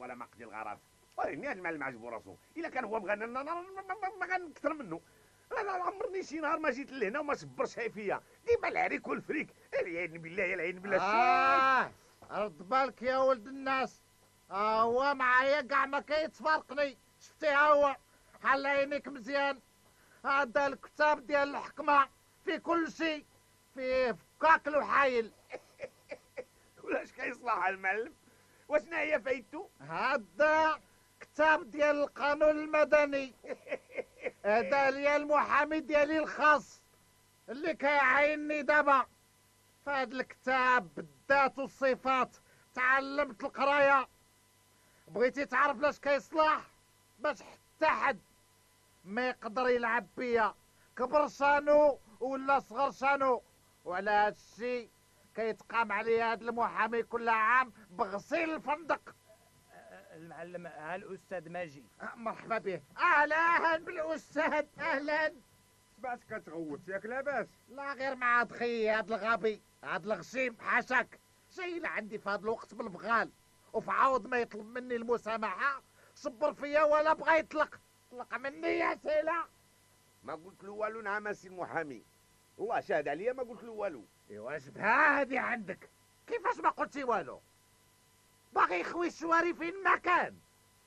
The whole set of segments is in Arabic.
ولا ما قضي الغرض. وريني هاد المعلم عجبو راسو، الا كان هو بغانا ما غنكثر منه. انا عمرني شي نهار ما جيت لهنا وما صبرش فيا، ديما العريك والفريك. العياذ بالله يا العياذ بالله. رد بالك يا ولد الناس. هو معايا كاع ما كيتفارقني. شفتي هو حل عينيك مزيان. هذا الكتاب ديال الحكمة في كل شيء، فيه فكاك وحايل. ولاش كيصلح المعلم؟ واشنا هي فايدته؟ هذا كتاب ديال القانون المدني. هذا ليا المحامي ديالي الخاص اللي كيعاينني دابا. فهاد الكتاب بالذات والصفات تعلمت القرايه. بغيتي تعرف لاش كيصلح؟ باش حتى حد ما يقدر يلعب بيا، كبر شانو ولا صغر شانو. وعلى هاد الشي كيتقام عليه هاد المحامي كل عام بغسيل الفندق. المعلم الاستاذ ماجي. مرحبا به. اهلا بالاستاذ، اهلا. سمعت كتغوت ياك لاباس؟ لا غير مع هاد خيي هاد الغبي هاد الغشيم حاشاك. جاي لعندي في هاد الوقت بالبغال، وفي عوض ما يطلب مني المسامحة صبر فيا ولا بغا يطلق. طلق مني يا سيلا. ما قلت له والو. نعم سي المحامي، الله شاهد عليا ما قلت له والو. ايوا جبها هادي عندك. كيفاش ما قلتي والو؟ باغي يخوي الشواري فين ما كان.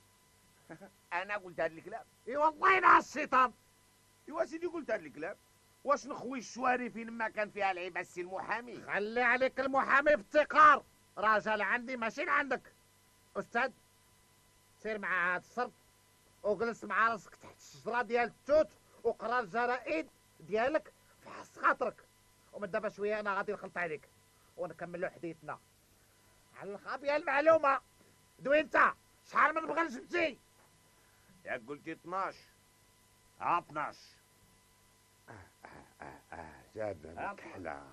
انا قلت هاد الكلام؟ اي والله مع الشيطان. ايوا سيدي قلت هاد الكلام. واش نخوي الشواري فين ما كان فيها العيب السي المحامي؟ خلي عليك المحامي بافتقار. راجل عندي ماشي عندك. استاذ سير مع هاد الصرف وجلس مع راسك تحت الشجره ديال التوت وقرا الجرائد ديالك في حس خاطرك. ومن دابا شويه انا غادي نخلط عليك ونكملوا حديثنا على الخابيه المعلومه. دوي انت شحال من بغا جبتي؟ ياك قلتي 12. ها 12. جابنا الكحله.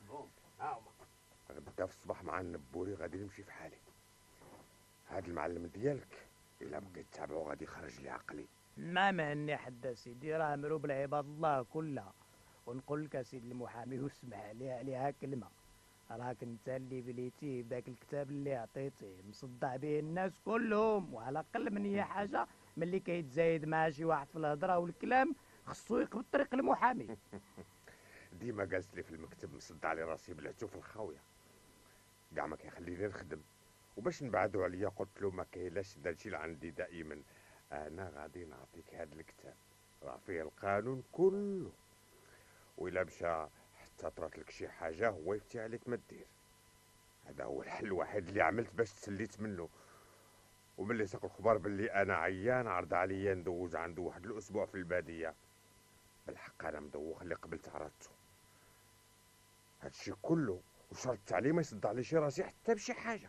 غدا في الصباح مع النبوري غادي نمشي في حالي. هاد المعلم ديالك الا بقيت تتابعو غادي يخرج لي عقلي. ما مهني حدا سيدي، راه مروب العباد الله كلها. ونقول لك سيدي المحامي واسمح لي عليها كلمه، راك انت اللي بليتيه بداك الكتاب اللي عطيتيه مصدع به الناس كلهم. وعلى اقل من هي حاجه ملي كيتزايد مع شي واحد في الهضره والكلام خصو يقبل طريق المحامي. ديما جالس لي في المكتب مصدع لي راسي بلعتو في الخاويه، كاع ما كيخليني نخدم. وباش نبعدو عليا قلت له ما كاينلاش داكشي اللي عندي دائما. انا غادي نعطيك هاد الكتاب راه فيه القانون كله، وإلا مشى حتى طرات لك شي حاجه هو يفتي عليك ما دير. هذا هو الحل الوحيد اللي عملت باش تسليت منه. وملي ساق الخبر باللي انا عيان عرض عليا ندوز عنده واحد الاسبوع في الباديه. بالحق انا مدوخ اللي قبلت عرضته. هادشي كله وشرطت عليه ما يصدع لي شي راسي حتى بشي حاجه.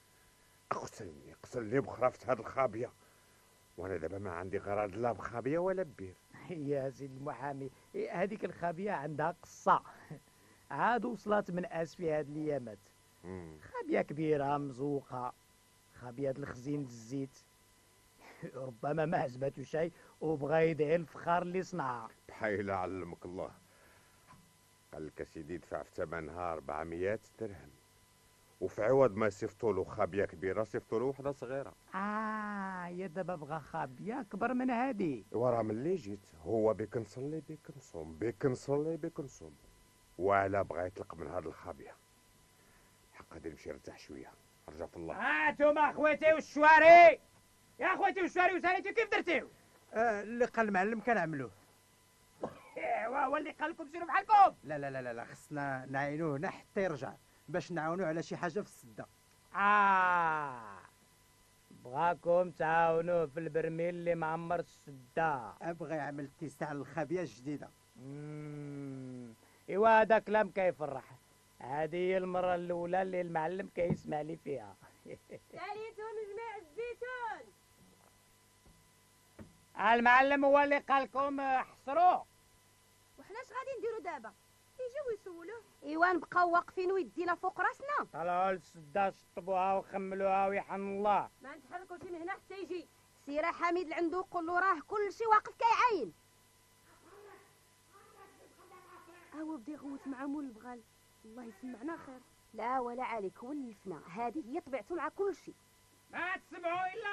قتلني بخرافة هاد الخابيه، وانا دابا ما عندي غرض لا بخابيه ولا ببير. يا سيدي المحامي هذيك الخابيه عندها قصه عاد وصلت من اسفي هاد الايامات. خابيه كبيره مزوقه، خابيه الخزين الزيت. ربما ما عجباتو شي وبغى يدعي الفخار اللي صنعها. بحيلة علمك الله. قال لك سيدي دفع في ثمنها 400 درهم، وفي عوض ما صيفطوا له خابيه كبيره صيفطوا له وحده صغيره. يا دابا بغى خابيه اكبر من هادي. وراه ملي جيت هو بيك نصلي بيك نصوم بيك نصلي بيك نصوم، ولا بغى يطلق من هاد الخابيه. حق غادي نمشي نرتاح شويه. رجا في الله. انتوما اخواتي والشواري، يا اخواتي والشواري وساليتو كيف درتيو؟ اللي قال المعلم كنعملوه. ايوا هو اللي قال لكم سيروا بحالكم. لا لا لا لا خصنا نعينوه هنا حتى يرجع باش نعاونوه على شي حاجه في السده. بغاكم تعاونوه في البرميل اللي معمر السده. ابغى يعمل اتساع للخابيه الجديده. ايوا هذا كلام كيفرح. هذه هي المره الاولى اللي المعلم كيسمع لي فيها. ساليتهم جميع الزيتون. المعلم هو اللي قال لكم حصروه. وحناش غادي نديرو دابا؟ يجيو يسولوه. ايوا نبقاو واقفين ويدينا فوق راسنا. طلعوا للسده شطبوها وخملوها ويحن الله. ما نتحركوش من هنا حتى يجي. سير حميد لعندو قول له راه كلشي واقف كيعاين. هو بدا يغوت مع مول البغال. الله يسمعنا خير. لا ولا عليك ولفنا، هذه هي طبيعته مع كلشي. ما تسمعوا الا